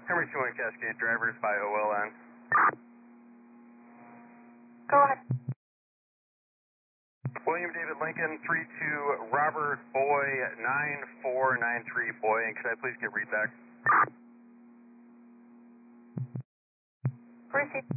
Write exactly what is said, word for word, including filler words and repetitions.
Henry two one Cascade drivers by O L N. Go ahead. William David Lincoln, three two Robert Boy, nine four nine three Boy, and could I please get read back? Proceed.